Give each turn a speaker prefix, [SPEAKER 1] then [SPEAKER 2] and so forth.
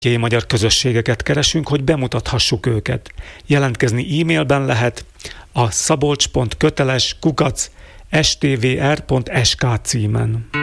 [SPEAKER 1] magyar közösségeket keresünk, hogy bemutathassuk őket. Jelentkezni e-mailben lehet a szabolcs.köteles@stvr.sk címen.